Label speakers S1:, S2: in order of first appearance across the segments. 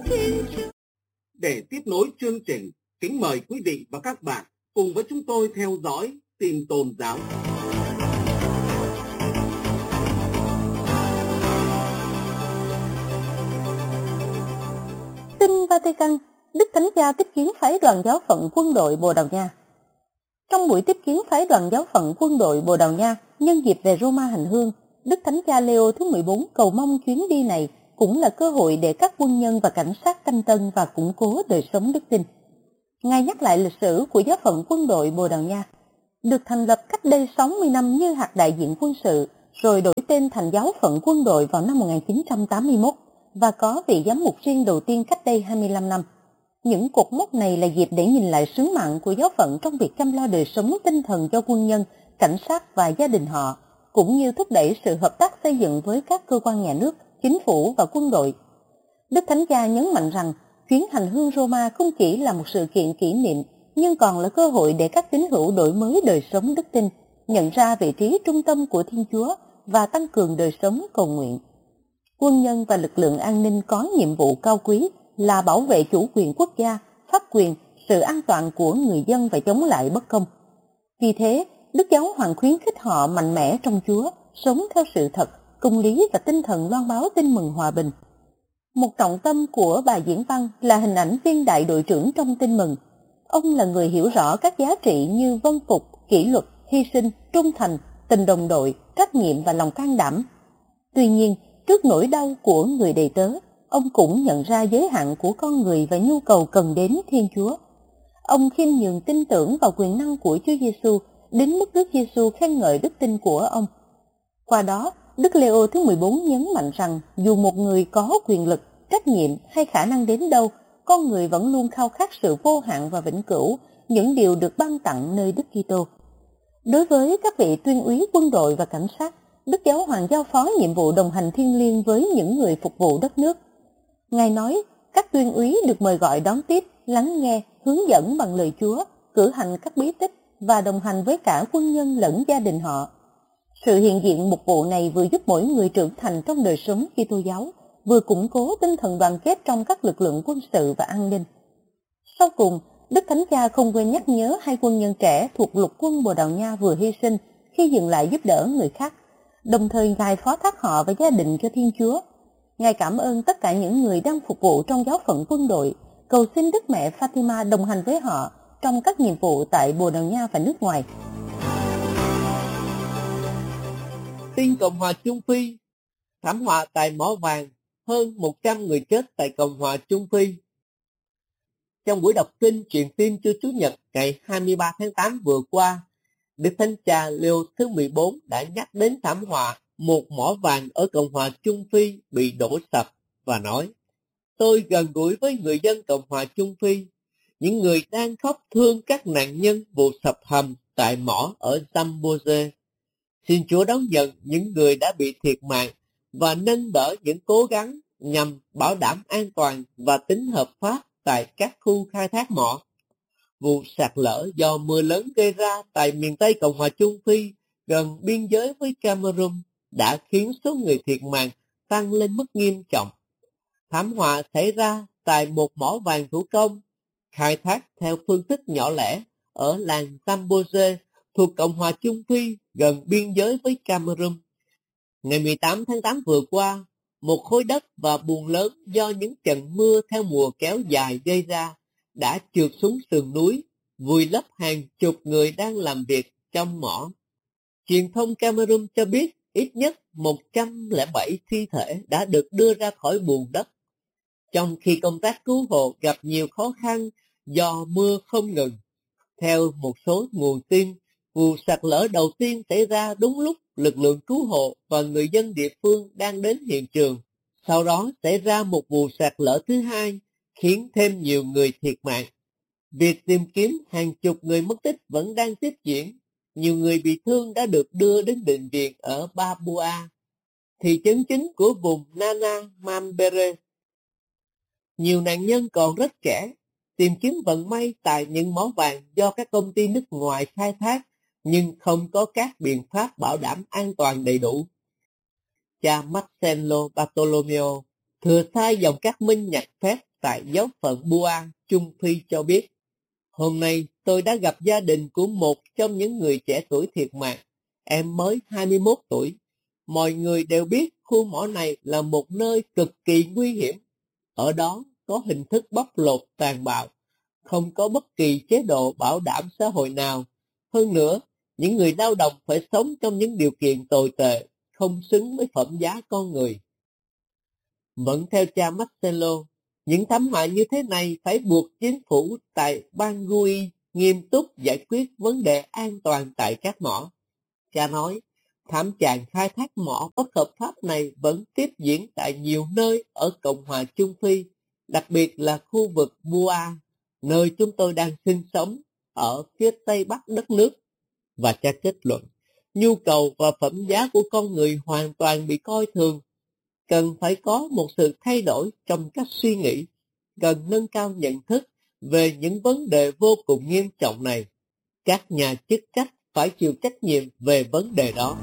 S1: Thiên Chúa.
S2: Để tiếp nối chương trình, kính mời quý vị và các bạn cùng với chúng tôi theo dõi tin tôn giáo.
S3: Tin Vatican, Đức Thánh Cha tiếp kiến phái đoàn giáo phận quân đội Bồ Đào Nha. Trong buổi tiếp kiến phái đoàn giáo phận quân đội Bồ Đào Nha nhân dịp về Roma hành hương, Đức Thánh Cha Leo thứ 14 cầu mong chuyến đi này cũng là cơ hội để các quân nhân và cảnh sát canh tân và củng cố đời sống đức tin. Ngài nhắc lại lịch sử của giáo phận quân đội Bồ Đào Nha, được thành lập cách đây 60 năm như hạt đại diện quân sự, rồi đổi tên thành giáo phận quân đội vào năm 1981 và có vị giám mục riêng đầu tiên cách đây 25 năm. Những cột mốc này là dịp để nhìn lại sứ mạng của giáo phận trong việc chăm lo đời sống tinh thần cho quân nhân, cảnh sát và gia đình họ, cũng như thúc đẩy sự hợp tác xây dựng với các cơ quan nhà nước, chính phủ và quân đội. Đức Thánh Cha nhấn mạnh rằng chuyến hành hương Roma không chỉ là một sự kiện kỷ niệm, nhưng còn là cơ hội để các tín hữu đổi mới đời sống đức tin, nhận ra vị trí trung tâm của Thiên Chúa và tăng cường đời sống cầu nguyện. Quân nhân và lực lượng an ninh có nhiệm vụ cao quý là bảo vệ chủ quyền quốc gia, pháp quyền, sự an toàn của người dân và chống lại bất công. Vì thế, Đức Giáo Hoàng khuyến khích họ mạnh mẽ trong Chúa, sống theo sự thật, công lý và tinh thần loan báo tin mừng hòa bình. Một trọng tâm của bài diễn văn là hình ảnh viên đại đội trưởng trong tin mừng. Ông là người hiểu rõ các giá trị như vâng phục, kỷ luật, hy sinh, trung thành, tình đồng đội, trách nhiệm và lòng can đảm. Tuy nhiên, trước nỗi đau của người đầy tớ, ông cũng nhận ra giới hạn của con người và nhu cầu cần đến Thiên Chúa. Ông khiêm nhường tin tưởng vào quyền năng của Chúa Giêsu đến mức Đức Giêsu khen ngợi đức tin của ông. Qua đó, Đức Leo thứ 14 nhấn mạnh rằng dù một người có quyền lực, trách nhiệm hay khả năng đến đâu, con người vẫn luôn khao khát sự vô hạn và vĩnh cửu, những điều được ban tặng nơi Đức Kitô. Đối với các vị tuyên úy quân đội và cảnh sát, Đức Giáo Hoàng giao phó nhiệm vụ đồng hành thiêng liêng với những người phục vụ đất nước. Ngài nói, các tuyên úy được mời gọi đón tiếp, lắng nghe, hướng dẫn bằng lời Chúa, cử hành các bí tích và đồng hành với cả quân nhân lẫn gia đình họ. Sự hiện diện mục vụ này vừa giúp mỗi người trưởng thành trong đời sống Kitô giáo, vừa củng cố tinh thần đoàn kết trong các lực lượng quân sự và an ninh. Sau cùng, Đức Thánh Cha không quên nhắc nhớ hai quân nhân trẻ thuộc lục quân Bồ Đào Nha vừa hy sinh khi dừng lại giúp đỡ người khác. Đồng thời Ngài phó thác họ và gia đình cho Thiên Chúa. Ngài cảm ơn tất cả những người đang phục vụ trong giáo phận quân đội, cầu xin Đức Mẹ Fatima đồng hành với họ trong các nhiệm vụ tại Bồ Đào Nha và nước ngoài.
S4: Tin Cộng hòa Trung Phi, thảm họa tại mỏ vàng, hơn 100 người chết tại Cộng hòa Trung Phi. Trong buổi đọc kinh truyền tin cho Chúa Nhật ngày 23 tháng 8 vừa qua, Đức Thánh Cha Leo thứ 14 đã nhắc đến thảm họa một mỏ vàng ở Cộng hòa Trung Phi bị đổ sập và nói: Tôi gần gũi với người dân Cộng hòa Trung Phi, những người đang khóc thương các nạn nhân vụ sập hầm tại mỏ ở Zambeze. Xin Chúa đón nhận những người đã bị thiệt mạng và nâng đỡ những cố gắng nhằm bảo đảm an toàn và tính hợp pháp tại các khu khai thác mỏ. Vụ sạt lở do mưa lớn gây ra tại miền Tây Cộng hòa Trung Phi gần biên giới với Cameroon đã khiến số người thiệt mạng tăng lên mức nghiêm trọng. Thảm họa xảy ra tại một mỏ vàng thủ công khai thác theo phương thức nhỏ lẻ ở làng Zambeze thuộc Cộng hòa Trung Phi gần biên giới với Cameroon. Ngày 18 tháng 8 vừa qua, một khối đất và bùn lớn do những trận mưa theo mùa kéo dài gây ra đã trượt xuống sườn núi, vùi lấp hàng chục người đang làm việc trong mỏ. Truyền thông Cameroon cho biết ít nhất 107 thi thể đã được đưa ra khỏi bùn đất, trong khi công tác cứu hộ gặp nhiều khó khăn do mưa không ngừng. Theo một số nguồn tin, vụ sạt lở đầu tiên xảy ra đúng lúc lực lượng cứu hộ và người dân địa phương đang đến hiện trường. Sau đó xảy ra một vụ sạt lở thứ hai, khiến thêm nhiều người thiệt mạng. Việc tìm kiếm hàng chục người mất tích vẫn đang tiếp diễn. Nhiều người bị thương đã được đưa đến bệnh viện ở Babua, thị trấn chính của vùng Nana Mambere. Nhiều nạn nhân còn rất trẻ, tìm kiếm vận may tại những mỏ vàng do các công ty nước ngoài khai thác, nhưng không có các biện pháp bảo đảm an toàn đầy đủ. Cha Marcelo Bartolomeo thừa sai dòng các minh nhạc phép tại giáo phận Bua, Trung Phi cho biết, hôm nay tôi đã gặp gia đình của một trong những người trẻ tuổi thiệt mạng. Em mới 21 tuổi. Mọi người đều biết khu mỏ này là một nơi cực kỳ nguy hiểm. Ở đó có hình thức bóc lột tàn bạo, không có bất kỳ chế độ bảo đảm xã hội nào. Hơn nữa, những người lao động phải sống trong những điều kiện tồi tệ, không xứng với phẩm giá con người. Vẫn theo cha Marcelo, những thảm họa như thế này phải buộc chính phủ tại Bangui nghiêm túc giải quyết vấn đề an toàn tại các mỏ. Cha nói, thảm trạng khai thác mỏ bất hợp pháp này vẫn tiếp diễn tại nhiều nơi ở Cộng hòa Trung Phi, đặc biệt là khu vực Bua, nơi chúng tôi đang sinh sống ở phía tây bắc đất nước. Và cha kết luận, nhu cầu và phẩm giá của con người hoàn toàn bị coi thường. Cần phải có một sự thay đổi trong cách suy nghĩ, cần nâng cao nhận thức về những vấn đề vô cùng nghiêm trọng này. Các nhà chức trách phải chịu trách nhiệm về vấn đề đó.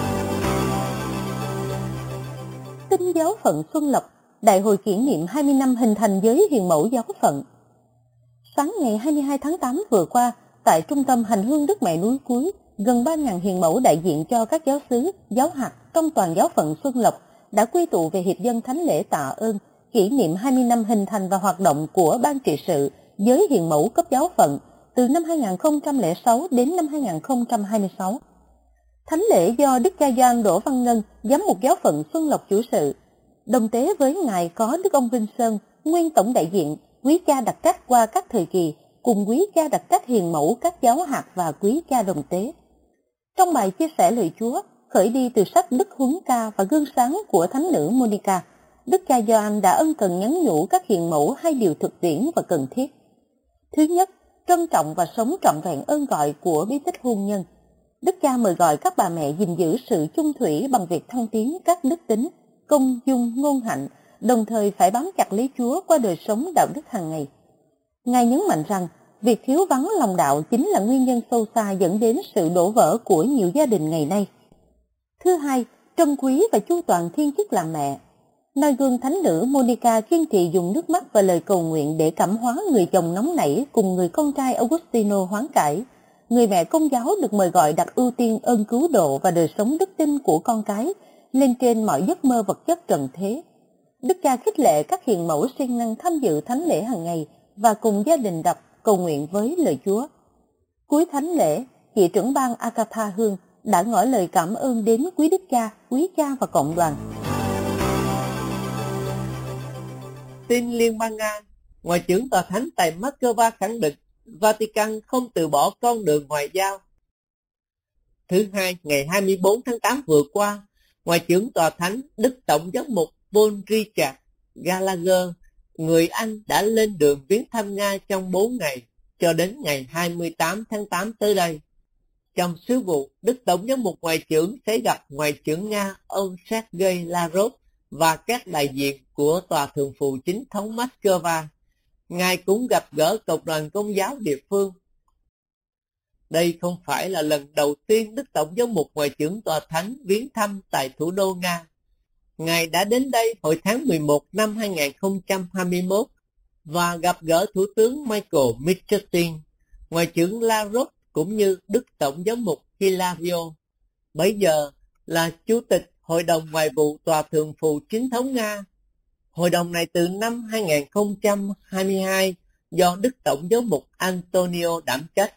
S3: Tin giáo phận Xuân Lộc, đại hội kỷ niệm 20 năm hình thành giới hiền mẫu giáo phận. Sáng ngày 22 tháng 8 vừa qua, tại trung tâm hành hương Đức Mẹ núi Cuối, gần 3.000 hiền mẫu đại diện cho các giáo xứ, giáo hạt trong toàn giáo phận Xuân Lộc đã quy tụ về hiệp dân thánh lễ tạ ơn kỷ niệm 20 năm hình thành và hoạt động của Ban trị sự giới hiền mẫu cấp giáo phận từ năm 2006 đến năm 2026. Thánh lễ do Đức cha Gioan Đỗ Văn Ngân, giám mục giáo phận Xuân Lộc chủ sự. Đồng tế với ngài có Đức ông Vinh Sơn, nguyên tổng đại diện, quý cha đặc trách qua các thời kỳ, cùng quý cha đặc trách hiền mẫu các giáo hạt và quý cha đồng tế. Trong bài chia sẻ lời Chúa, khởi đi từ sách Đức Huấn Ca và Gương Sáng của Thánh nữ Monica, Đức cha Gioan đã ân cần nhắn nhủ các hiền mẫu hai điều thực tiễn và cần thiết. Thứ nhất, trân trọng và sống trọn vẹn ơn gọi của bí tích hôn nhân. Đức cha mời gọi các bà mẹ gìn giữ sự chung thủy bằng việc thăng tiến các đức tính, công dung, ngôn hạnh, đồng thời phải bám chặt lấy Chúa qua đời sống đạo đức hàng ngày. Ngài nhấn mạnh rằng, việc thiếu vắng lòng đạo chính là nguyên nhân sâu xa dẫn đến sự đổ vỡ của nhiều gia đình ngày nay. Thứ hai, trân quý và chu toàn thiên chức làm mẹ. Noi gương thánh nữ Monica kiên trì dùng nước mắt và lời cầu nguyện để cảm hóa người chồng nóng nảy cùng người con trai Augustino hoán cải. Người mẹ công giáo được mời gọi đặt ưu tiên ơn cứu độ và đời sống đức tin của con cái lên trên mọi giấc mơ vật chất trần thế. Đức cha khích lệ các hiền mẫu siêng năng tham dự thánh lễ hàng ngày và cùng gia đình đọc cầu nguyện với lời Chúa. Cuối thánh lễ, chị trưởng ban Agatha Hương đã ngỏ lời cảm ơn đến quý quý cha và cộng đoàn.
S4: Tin Liên bang Nga, Ngoại trưởng Tòa Thánh tại Moscow khẳng định Vatican không từ bỏ con đường ngoại giao. Thứ Hai, ngày 24 tháng 8 vừa qua, Ngoại trưởng Tòa Thánh Đức Tổng giám mục Paul Richard Gallagher, người Anh đã lên đường viếng thăm Nga trong 4 ngày, cho đến ngày 28 tháng 8 tới đây. Trong sứ vụ, Đức Tổng giám mục Ngoại trưởng sẽ gặp Ngoại trưởng Nga ông Sergei Lavrov và các đại diện của Tòa Thượng phụ Chính thống Moscow. Ngài cũng gặp gỡ cộng đoàn Công giáo địa phương. Đây không phải là lần đầu tiên Đức Tổng giám mục Ngoại trưởng Tòa Thánh viếng thăm tại thủ đô Nga. Ngài đã đến đây hồi tháng 11 năm 2021 và gặp gỡ Thủ tướng Michael Mishustin, Ngoại trưởng Lavrov cũng như Đức Tổng giám mục Hilario, bấy giờ là Chủ tịch Hội đồng Ngoại vụ Tòa Thượng phụ Chính thống Nga. Hội đồng này từ năm 2022 do Đức Tổng giám mục Antonio đảm trách.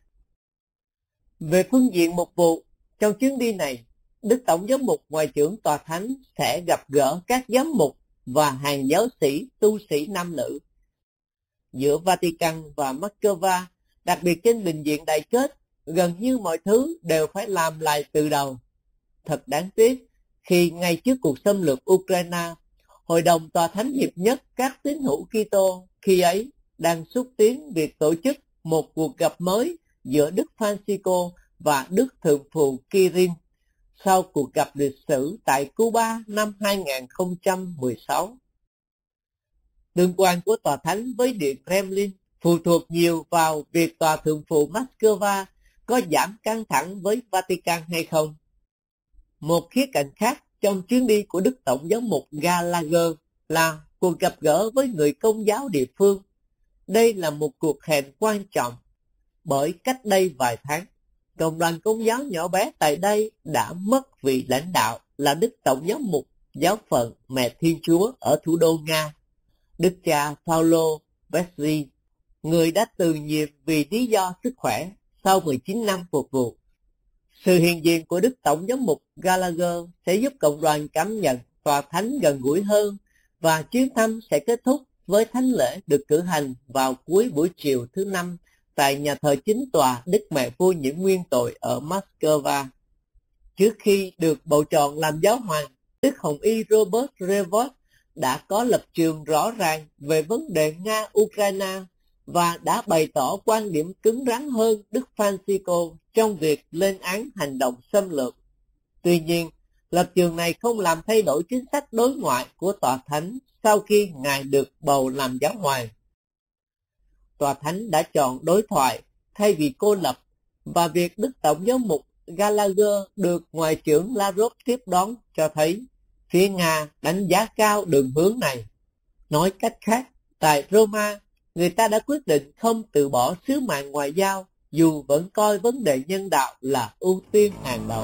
S4: Về phương diện mục vụ, trong chuyến đi này, Đức Tổng giám mục Ngoại trưởng Tòa Thánh sẽ gặp gỡ các giám mục và hàng giáo sĩ, tu sĩ nam nữ. Giữa Vatican và Moscow, đặc biệt trên bình diện đại kết, gần như mọi thứ đều phải làm lại từ đầu. Thật đáng tiếc, khi ngay trước cuộc xâm lược Ukraine, Hội đồng Tòa Thánh hiệp nhất các tín hữu Kitô khi ấy đang xúc tiến việc tổ chức một cuộc gặp mới giữa Đức Francisco và Đức Thượng phụ Kirill sau cuộc gặp lịch sử tại Cuba năm 2016. Tương quan của Tòa Thánh với Điện Kremlin phụ thuộc nhiều vào việc Tòa Thượng phụ Moscow có giảm căng thẳng với Vatican hay không. Một khía cạnh khác trong chuyến đi của Đức Tổng giám mục Gallagher là cuộc gặp gỡ với người Công giáo địa phương. Đây là một cuộc hẹn quan trọng, bởi cách đây vài tháng, cộng đoàn Công giáo nhỏ bé tại đây đã mất vị lãnh đạo là Đức Tổng giám mục giáo phận Mẹ Thiên Chúa ở thủ đô Nga, Đức cha Paulo Vesely, người đã từ nhiệm vì lý do sức khỏe sau 19 năm phục vụ. Sự hiện diện của Đức Tổng giám mục Gallagher sẽ giúp cộng đoàn cảm nhận tòa thánh gần gũi hơn, và chuyến thăm sẽ kết thúc với thánh lễ được cử hành vào cuối buổi chiều thứ Năm tại nhà thờ chính tòa Đức Mẹ Vô Nhiễm Nguyên Tội ở Moscow. Trước khi được bầu chọn làm giáo hoàng, Đức Hồng Y Robert Revot đã có lập trường rõ ràng về vấn đề Nga-Ukraine và đã bày tỏ quan điểm cứng rắn hơn Đức Francisco trong việc lên án hành động xâm lược. Tuy nhiên, lập trường này không làm thay đổi chính sách đối ngoại của Tòa Thánh sau khi Ngài được bầu làm giáo hoàng. Tòa Thánh đã chọn đối thoại thay vì cô lập, và việc Đức Tổng giám mục Gallagher được Ngoại trưởng Lavrov tiếp đón cho thấy phía Nga đánh giá cao đường hướng này. Nói cách khác, tại Roma, người ta đã quyết định không từ bỏ sứ mạng ngoại giao, dù vẫn coi vấn đề nhân đạo là ưu tiên hàng đầu.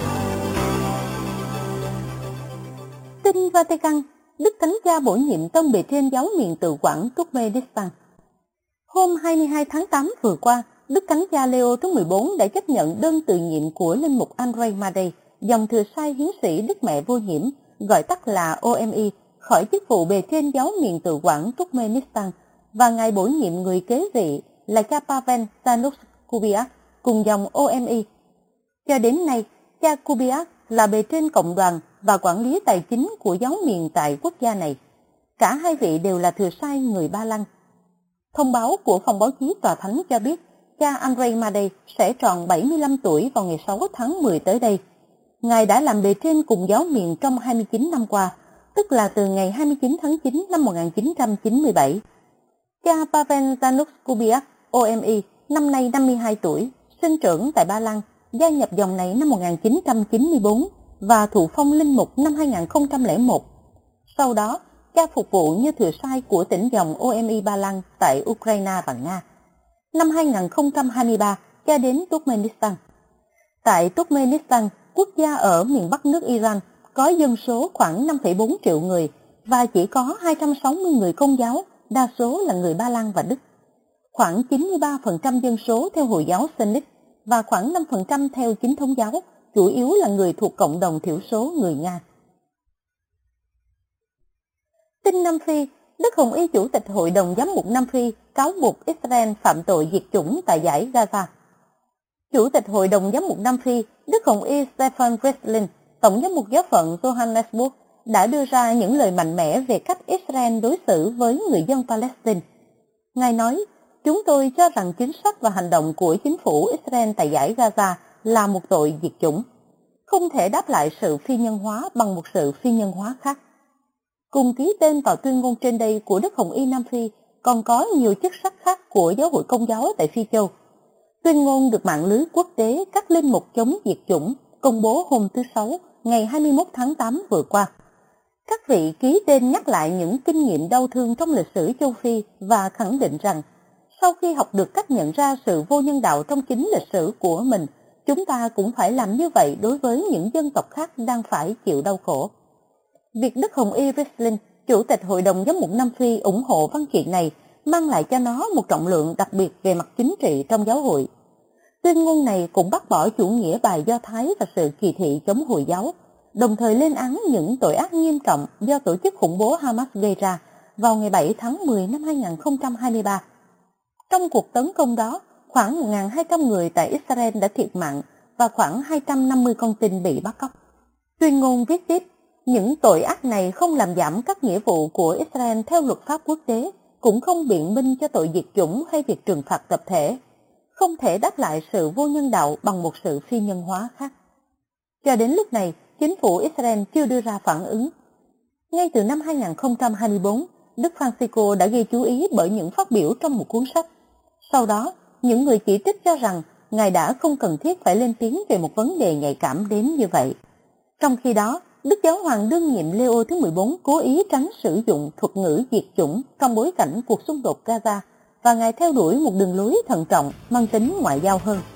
S3: Tin Vatican, Đức Thánh Cha bổ nhiệm tân bề trên giáo miền tự quản Turkmenistan. Hôm 22 tháng 8 vừa qua, Đức Thánh Cha Leo thứ 14 đã chấp nhận đơn từ nhiệm của linh mục Andrei Madej, dòng thừa sai hiến sĩ Đức Mẹ Vô Nhiễm, gọi tắt là OMI, khỏi chức vụ bề trên giáo miền tự quản Turkmenistan, và Ngài bổ nhiệm người kế vị là cha Pavel Sanush-Kubiak cùng dòng OMI. Cho đến nay, cha Kubiak là bề trên cộng đoàn và quản lý tài chính của giáo miền tại quốc gia này. Cả hai vị đều là thừa sai người Ba Lan. Thông báo của phòng báo chí Tòa Thánh cho biết cha Andrei Madej sẽ tròn 75 tuổi vào ngày 6 tháng 10 tới đây. Ngài đã làm bề trên cùng giáo miền trong 29 năm qua, tức là từ ngày 29 tháng 9 năm 1997. Cha Pavel Sanush-Kubiak, OMI, năm nay 52 tuổi, sinh trưởng tại Ba Lan, gia nhập dòng này năm 1994 và thụ phong linh mục năm 2001. Sau đó, cha phục vụ như thừa sai của tỉnh dòng OMI Ba Lan tại Ukraine và Nga. Năm 2023, cha đến Turkmenistan. Tại Turkmenistan, quốc gia ở miền bắc nước Iran, có dân số khoảng 5,4 triệu người và chỉ có 260 người Công giáo, đa số là người Ba Lan và Đức. Khoảng 93% dân số theo Hồi giáo Sunni và khoảng 5% theo Chính thống giáo, chủ yếu là người thuộc cộng đồng thiểu số người Nga. Tin Nam Phi, Đức Hồng Y Chủ tịch Hội đồng Giám mục Nam Phi cáo buộc Israel phạm tội diệt chủng tại dải Gaza. Chủ tịch Hội đồng Giám mục Nam Phi, Đức Hồng Y Stefan Breslin, Tổng giám mục giáo phận Johannesburg, đã đưa ra những lời mạnh mẽ về cách Israel đối xử với người dân Palestine. Ngài nói, chúng tôi cho rằng chính sách và hành động của chính phủ Israel tại dải Gaza là một tội diệt chủng, không thể đáp lại sự phi nhân hóa bằng một sự phi nhân hóa khác. Cùng ký tên vào tuyên ngôn trên đây của Đức Hồng Y Nam Phi còn có nhiều chức sắc khác của Giáo hội Công giáo tại Phi Châu. Tuyên ngôn được mạng lưới quốc tế các linh mục chống diệt chủng công bố hôm thứ Sáu, ngày 21 tháng 8 vừa qua. Các vị ký tên nhắc lại những kinh nghiệm đau thương trong lịch sử châu Phi và khẳng định rằng, sau khi học được cách nhận ra sự vô nhân đạo trong chính lịch sử của mình, chúng ta cũng phải làm như vậy đối với những dân tộc khác đang phải chịu đau khổ. Việc Đức Hồng Y Breslin, Chủ tịch Hội đồng Giám mục Nam Phi ủng hộ văn kiện này mang lại cho nó một trọng lượng đặc biệt về mặt chính trị trong giáo hội. Tuyên ngôn này cũng bác bỏ chủ nghĩa bài Do Thái và sự kỳ thị chống Hồi giáo, đồng thời lên án những tội ác nghiêm trọng do tổ chức khủng bố Hamas gây ra vào ngày 7 tháng 10 năm 2023. Trong cuộc tấn công đó, khoảng 1.200 người tại Israel đã thiệt mạng và khoảng 250 con tin bị bắt cóc. Tuyên ngôn viết tiếp, những tội ác này không làm giảm các nghĩa vụ của Israel theo luật pháp quốc tế, cũng không biện minh cho tội diệt chủng hay việc trừng phạt tập thể, không thể đáp lại sự vô nhân đạo bằng một sự phi nhân hóa khác. Cho đến lúc này, chính phủ Israel chưa đưa ra phản ứng. Ngay từ năm 2024, Đức Francisco đã gây chú ý bởi những phát biểu trong một cuốn sách. Sau đó, những người chỉ trích cho rằng Ngài đã không cần thiết phải lên tiếng về một vấn đề nhạy cảm đến như vậy. Trong khi đó, Đức Giáo hoàng đương nhiệm Leo thứ 14 cố ý tránh sử dụng thuật ngữ diệt chủng trong bối cảnh cuộc xung đột Gaza và Ngài theo đuổi một đường lối thận trọng mang tính ngoại giao hơn.